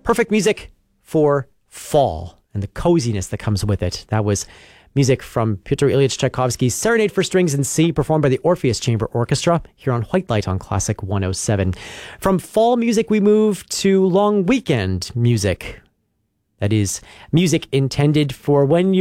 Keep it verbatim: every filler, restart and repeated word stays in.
Perfect music for fall and the coziness that comes with it. That was music from Pyotr Ilyich Tchaikovsky's Serenade for Strings in C, performed by the Orpheus Chamber Orchestra here on White Light on Classic one oh seven. From fall music, we move to long weekend music. That is music intended for when you